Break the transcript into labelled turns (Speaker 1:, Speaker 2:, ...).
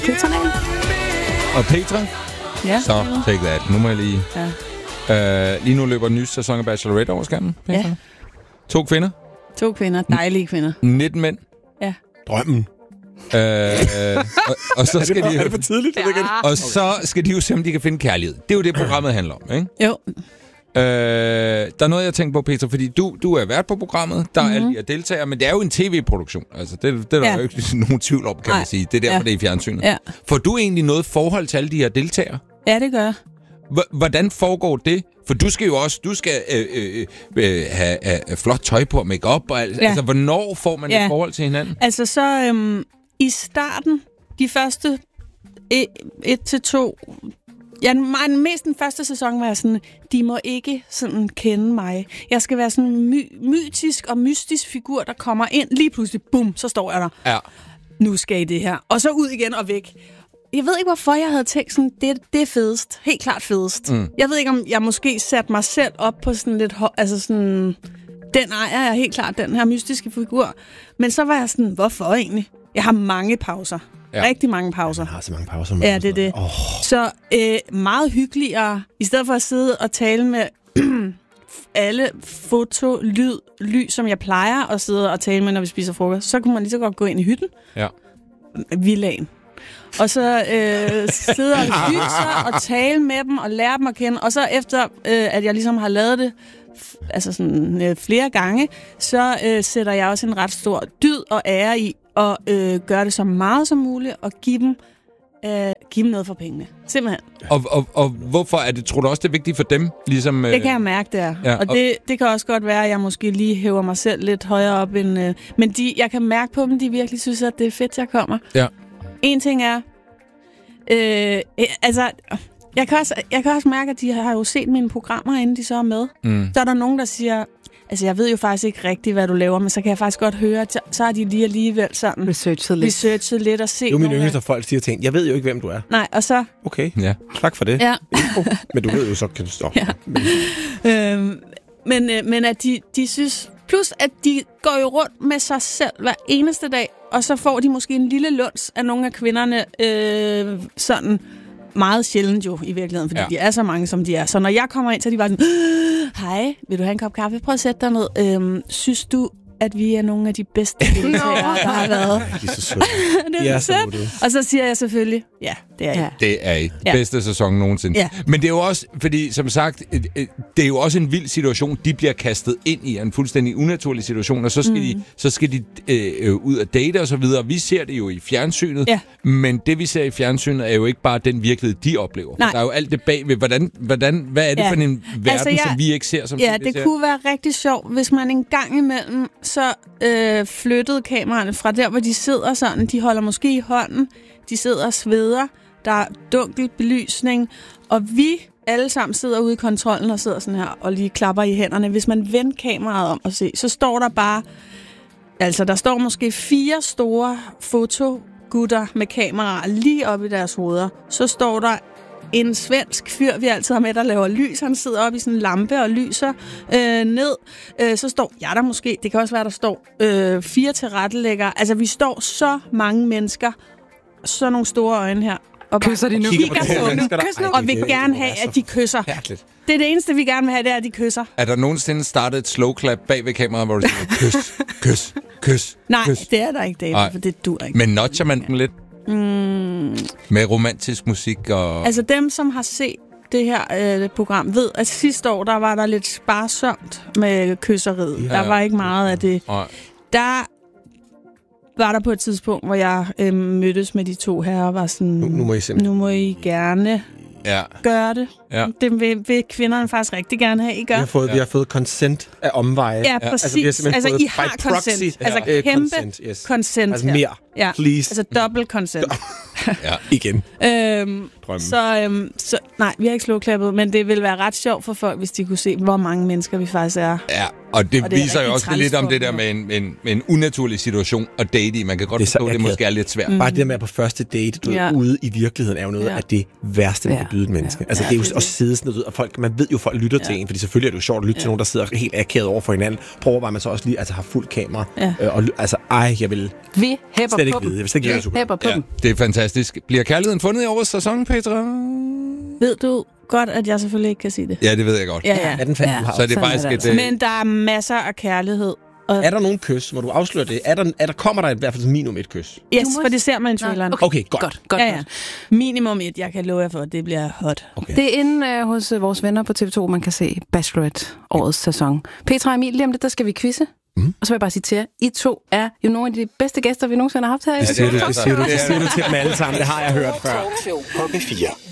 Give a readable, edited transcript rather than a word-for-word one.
Speaker 1: Petra-navn.
Speaker 2: Og Petra?
Speaker 1: Ja.
Speaker 2: Så, take that. Nu må jeg lige...
Speaker 1: Ja.
Speaker 2: Lige nu løber en ny sæson af Bachelorette over skærmen, Petra.
Speaker 1: Ja.
Speaker 2: 2 kvinder.
Speaker 1: 2 kvinder. Dejlige kvinder.
Speaker 2: 19 mænd.
Speaker 1: Ja.
Speaker 3: Drømmen.
Speaker 2: og så skal de...
Speaker 3: Er det for tidligt?
Speaker 1: Ja.
Speaker 2: Og så skal de jo se, om de kan finde kærlighed. Det er jo det, programmet handler om, ikke?
Speaker 1: Jo.
Speaker 2: Der er noget, jeg tænker på, Petra, fordi du er vært på programmet, der er alle de her deltagere, men det er jo en tv-produktion. Altså, det er der jo ikke nogen tvivl om, kan man sige. Det er derfor, det er i fjernsynet.
Speaker 1: Ja.
Speaker 2: Får du egentlig noget forhold til alle de her deltagere?
Speaker 1: Ja, det gør jeg.
Speaker 2: Hvordan foregår det? For du skal jo også have flot tøj på og make-up og alt. Ja. Altså, hvornår får man et forhold til hinanden?
Speaker 1: Altså, så i starten, de første 1-2... Ja, mest den første sæson var jeg sådan, de må ikke sådan kende mig. Jeg skal være sådan en mytisk og mystisk figur, der kommer ind. Lige pludselig, bum, så står jeg der.
Speaker 2: Ja.
Speaker 1: Nu skal I det her. Og så ud igen og væk. Jeg ved ikke, hvorfor jeg havde tænkt sådan, det er fedest. Helt klart fedest. Jeg ved ikke, om jeg måske satte mig selv op på sådan lidt... Altså sådan... Den ejer jeg helt klart, den her mystiske figur. Men så var jeg sådan, hvorfor egentlig? Jeg har mange pauser. Ja. Rigtig mange pauser.
Speaker 3: Jeg har så mange pauser.
Speaker 1: Ja, det er det. Så meget hyggeligere, i stedet for at sidde og tale med alle foto, lyd, som jeg plejer at sidde og tale med, når vi spiser frokost, så kunne man lige så godt gå ind i hytten. Ja. Villaen. Og så sidde og hygge sig og tale med dem og lære dem at kende. Og så efter, at jeg ligesom har lavet det altså sådan, flere gange, så sætter jeg også en ret stor dyd og ære i og gøre det så meget som muligt og give dem noget for pengene. Simpelthen.
Speaker 2: Og hvorfor er det, tror du også, det er vigtigt for dem? Ligesom,
Speaker 1: det kan jeg mærke, det er. Ja, og det kan også godt være, at jeg måske lige hæver mig selv lidt højere op. Men jeg kan mærke på dem, de virkelig synes, at det er fedt, jeg kommer. Ja. En ting er... Jeg kan også mærke, at de har jo set mine programmer, inden de så er med. Så er der nogen, der siger... Altså, jeg ved jo faktisk ikke rigtigt, hvad du laver, men så kan jeg faktisk godt høre, at så har de lige alligevel sådan... Researchet lidt og set...
Speaker 3: Det er jo min yngste, folk siger ting. Jeg ved jo ikke, hvem du er.
Speaker 1: Nej, og så...
Speaker 3: Okay, ja. Tak for det.
Speaker 1: Ja.
Speaker 3: Men du ved jo, så kan du stoppe.
Speaker 1: Ja. Men at de synes... Plus, at de går jo rundt med sig selv hver eneste dag, og så får de måske en lille luns af nogle af kvinderne sådan... Meget sjældent jo, i virkeligheden, fordi de er så mange, som de er. Så når jeg kommer ind, så er de bare sådan, hej, vil du have en kop kaffe? Prøv at sætte dig ned. Synes du, at vi er nogle af de bedste deltagere, der har været?
Speaker 3: De er så søde.
Speaker 1: Det er så og så siger jeg selvfølgelig, ja, det er I.
Speaker 2: Det er I. Bedste sæson nogensinde. Ja. Men det er jo også, fordi som sagt, det er jo også en vild situation, de bliver kastet ind i, en fuldstændig unaturlig situation, og så skal de ud og date og så videre. Vi ser det jo i fjernsynet, men det vi ser i fjernsynet er jo ikke bare den virkelighed, de oplever. Der er jo alt det bagved. Hvad er det for en verden, som vi ikke ser? Som
Speaker 1: det kunne være rigtig sjovt, hvis man en gang imellem så flyttede kameraerne fra der, hvor de sidder sådan. De holder måske i hånden. De sidder og sveder. Der er dunkel belysning. Og vi alle sammen sidder ude i kontrollen og sidder sådan her og lige klapper i hænderne. Hvis man vender kameraet om og se, så står der bare... Altså, der står måske 4 store fotogutter med kameraer lige oppe i deres hoveder. Så står der en svensk fyr, vi altid har med, der laver lys. Han sidder oppe i sådan en lampe og lyser ned. Så står jeg der måske. Det kan også være, der står 4 tilrettelæggere. Altså, vi står så mange mennesker. Så nogle store øjne her. Og
Speaker 4: kysser de nu?
Speaker 1: Og vil gerne have, at de kysser.
Speaker 3: Herligt.
Speaker 1: Det er det eneste, vi gerne vil have, det er, at de kysser.
Speaker 2: Er der nogensinde startet et slow clap bag ved kameraet, hvor du siger, kys?
Speaker 1: Nej, det er der ikke, David, for det dur ikke.
Speaker 2: Men notcher man dem lidt? Med romantisk musik og...
Speaker 1: Altså dem, som har set det her program, ved, at sidste år, der var der lidt sparsomt med kysseriet. Der var ikke meget af det. Der var der på et tidspunkt, hvor jeg mødtes med de 2 herrer og var sådan... Nu må I gerne gøre det. Ja. Det vil kvinderne faktisk rigtig gerne have, I gør.
Speaker 3: Vi har fået consent af omveje.
Speaker 1: Ja, præcis. Altså, I har consent. Altså, kæmpe consent.
Speaker 3: Altså mere.
Speaker 1: Ja.
Speaker 3: Please.
Speaker 1: Altså, dobbelt consent.
Speaker 3: Igen. drømme.
Speaker 1: Så nej, vi har ikke slåklappet, men det vil være ret sjovt for folk, hvis de kunne se, hvor mange mennesker vi faktisk er.
Speaker 2: Ja, og det viser jo også lidt om det der med en unaturlig situation at date i. Man kan godt forstå, det måske er lidt svært.
Speaker 3: Bare det der med på første date, du er ude i virkeligheden, er jo noget af det værste, man kan byde et menneske. Altså, det er jo også sidde sådan noget, og folk, man ved jo, folk lytter til en, fordi selvfølgelig er det jo sjovt at lytte til nogen, der sidder helt akavet over for hinanden. Prøver bare, man så også lige har fuld kamera. Og altså, jeg vil
Speaker 4: vi hæpper
Speaker 3: slet ikke
Speaker 4: på dem.
Speaker 3: vide. Jeg vil slet ikke
Speaker 4: hæpper på dem.
Speaker 2: Det er fantastisk. Bliver kærligheden fundet i årets sæson, Petra?
Speaker 1: Ved du godt, at jeg selvfølgelig ikke kan sige det?
Speaker 2: Ja, det ved jeg godt.
Speaker 1: Ja.
Speaker 2: Så det er faktisk et...
Speaker 1: Men der er masser af kærlighed.
Speaker 3: Er der nogen kys? Må du afsløre det? Kommer der i hvert fald minimum et kys?
Speaker 1: Yes, for det ser man i traileren.
Speaker 3: Okay, godt.
Speaker 1: Ja. Minimum et, jeg kan love jer for, at det bliver hot.
Speaker 4: Okay. Det er inde hos vores venner på TV2, man kan se Bachelorette, årets sæson. Petra og Emil, lige om lidt, der skal vi quizze. Og så vil jeg bare sige til jer, I to er jo nogle af de bedste gæster, vi nogensinde har haft her.
Speaker 3: Det siger du til dem alle sammen. Det har jeg hørt før.
Speaker 5: Talkshow på P4.